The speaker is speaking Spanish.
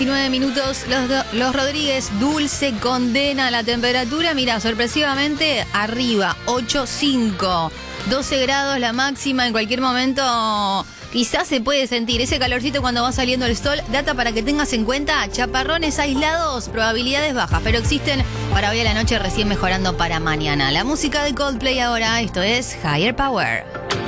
19 minutos, los Rodríguez, Dulce condena la temperatura. Mira, sorpresivamente arriba, 8,5, 12 grados la máxima. En cualquier momento quizás se puede sentir ese calorcito cuando va saliendo el sol. Data para que tengas en cuenta: chaparrones aislados, probabilidades bajas, pero existen para hoy a la noche, recién mejorando para mañana. La música de Coldplay ahora, esto es Higher Power.